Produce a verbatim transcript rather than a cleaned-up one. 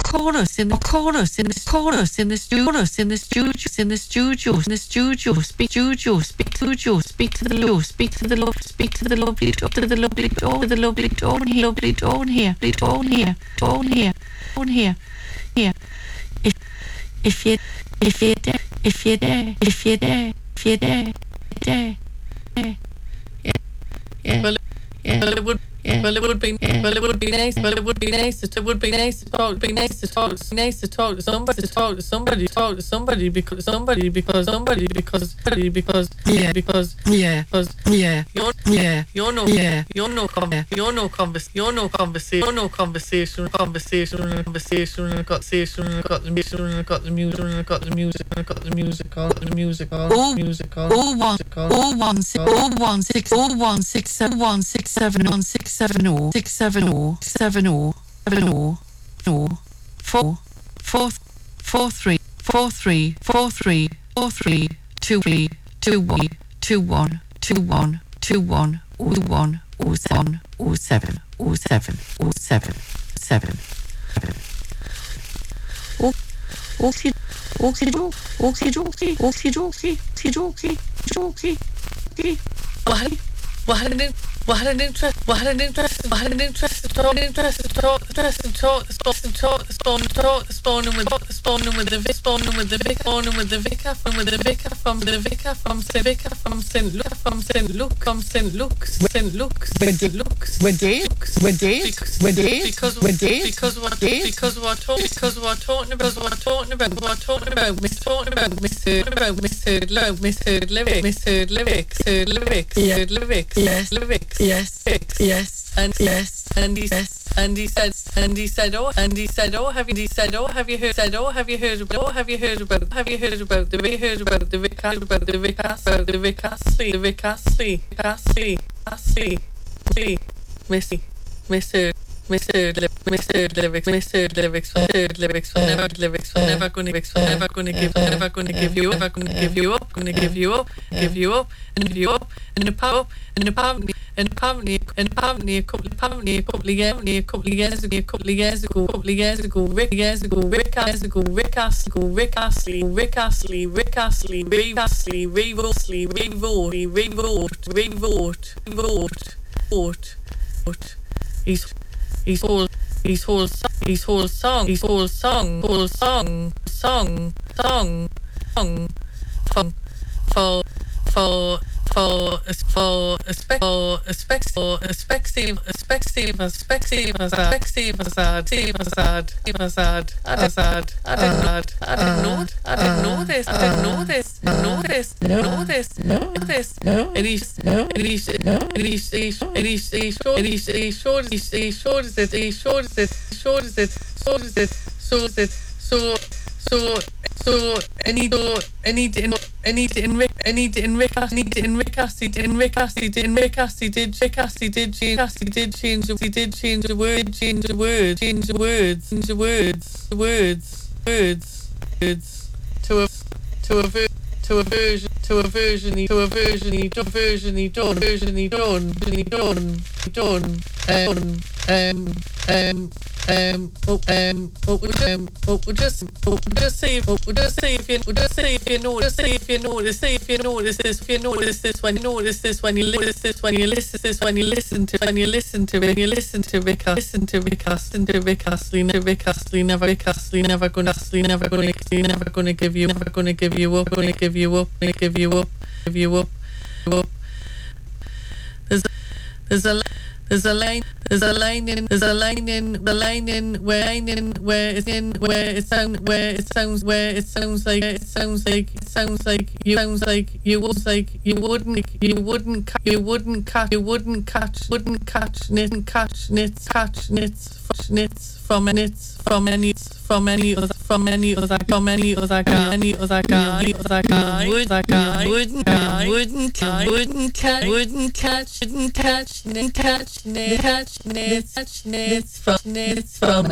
chorus in the chorus in the chorus in the chorus in the studio in the studio in the studio speak studio speak studio speak to the low speak to the love speak to the lovely to the lovely tone the lovely tone here lovely tone here lovely tone here tone here tone here here if if you if you there if you there if you there if you there there yeah yeah well yeah well it would Yeah. Well, it would be. Yeah. Well, it would be nice. Well, it would be nice. It would be nice to talk. Be nice to talk. Nice to talk to somebody. To talk to somebody. Talk to somebody because somebody because somebody because somebody because yeah because yeah because yeah you're yeah you're no yeah you're no com you're no convers you're no conversation you're no conversation conversation conversation conversation got the music got the music got the music got the music on the music on oh music on oh one oh one six oh one six oh one six seven one six seven one six seven oh six seven oh seven oh seven oh oh four four four three four three four three four three two three two one two one two one two one oh one oh seven oh seven oh seven oh seven seven oh okay okay okay okay okay okay okay okay okay what what did What an interest! What an interest! What an interest! Talk, interest, talk, interest, talk, the spawn, talk, the spawn, talk, the spawning with the spawning with the vic, spawning with the vic, spawning with the vicar, from with the vicar, from the vicar, from Saint Vicar, from Saint Luke, from Saint Luke, from Saint Luke's, Saint Luke's, Saint Luke's, when Dave, when Dave, when Dave, because when Dave, because what, because what, because what talking about, what talking about, what talking about, miss talking about, misheard about, misheard love, misheard lyrics, misheard lyrics, misheard lyrics, misheard lyrics, yes, lyrics. Yes, yes, and yes, and he yes, and he said, and he said, oh, and he said, oh, have you, he said, oh, have you heard, said, oh, have you heard about, oh, have you heard about, have you heard about the, we heard about the Vic, about the Vic, about the Vic Astley, the Vic Astley, Astley, Astley, Astley, Missy, Mister, Mister, Mister lyrics, Mister lyrics, Mister lyrics, never lyrics, never gonna, never gonna give, never gonna give you, never gonna give you up, gonna give you up, give you up, and give you up, and the power, and the power. And apparently, and apparently, a couple, apparently, a couple of years, a couple of years ago, a couple of years ago, a couple of years ago, Rick years ago, Rick years ago, Rick Astley, Rick Astley, Rick Astley, Rick Astley, Ray Astley, Ray Astley, Ray Vote, Ray Vote, Ray Vote, Vote, Vote, Vote. He's, he's whole, he's whole, he's whole song, he's whole song, whole song, song, song, song, for, for, for. For for a spec for a spec for a spective a spective a spective a spective Azad Azad Azad Azad I didn't know I didn't know I didn't know this I didn't know this know this know this know this and he's and he's and he's and he's he showed he showed he showed it he showed it showed it showed it showed it so so so any do any any Enric any Enric any Enric Astley Enric Astley Enric Astley did Enric Astley did change Astley did change he did change the word change the word change the words change the words words words words to a to a to a version to a version to a version to a version he done version he done he done he done um um um Um, oh, um, oh, um, oh, just, oh, just say, oh, just say if you, just say if you know, just say if you know, just say if you notice this, if you notice this, when you notice this, when you notice this, when you listen this, when you listen to, when you listen to it, you listen to Rick, listen to Rick Astley, to Rick Astley, never Rick Astley, never Rick Astley, never gonna Astley, never gonna, never gonna give you, never gonna give you up, gonna give you up, gonna give you up, give you up, up. There's, there's a. There's a line, there's a line in, there's a line in, the line in, where, line in, where it's in, where it sounds, where it sounds, where it sounds like, it sounds like, it sounds like, you sounds like, you was like, you wouldn't, you wouldn't, you wouldn't catch, you wouldn't catch, wouldn't catch, knit, catch, knits, catch, knits, knits, from knits, from any, from any other, from any other, from any other guy, any other guy, any other guy, other guy, wouldn't, wouldn't, wouldn't catch, wouldn't catch, wouldn't catch, knit, catch, knit, catch, knits, catch, knits, from knits, from